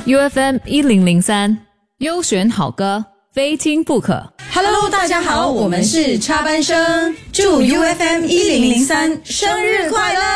UFM 1003，优选好歌，非听不可。 Hello， 大家好，我们是插班生，祝 UFM 1003生日快乐！